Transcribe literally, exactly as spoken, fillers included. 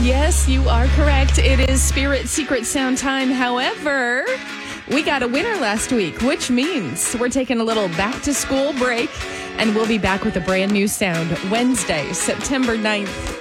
Yes, you are correct. It is Spirit Secret Sound time. However, we got a winner last week, which means we're taking a little back to school break, and we'll be back with a brand new sound Wednesday, September ninth.